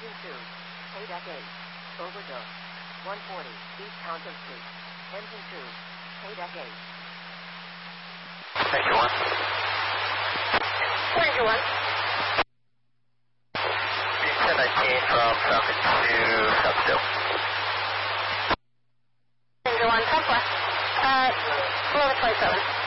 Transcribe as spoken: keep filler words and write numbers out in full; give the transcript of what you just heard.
Engine two, K deck eight, overdose, one forty, East Townsend Street. Engine two, K deck eight. Engine one. Engine one. ten nineteen from Falcon two, South Still. Engine one, ten four. Uh, eleven twenty-seven.